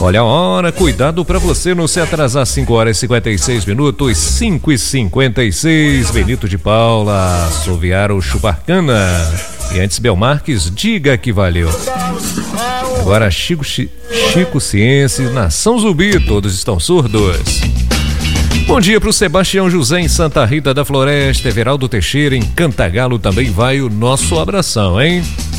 Olha a hora, cuidado pra você não se atrasar. 5h56, 5h56. Benito de Paula, Assoviaro Chuparcana. E antes, Belmarques, diga que valeu. Agora Chico Ciência, Nação Zumbi, todos estão surdos. Bom dia pro Sebastião José em Santa Rita da Floresta, Everaldo Teixeira em Cantagalo, também vai o nosso abração, hein?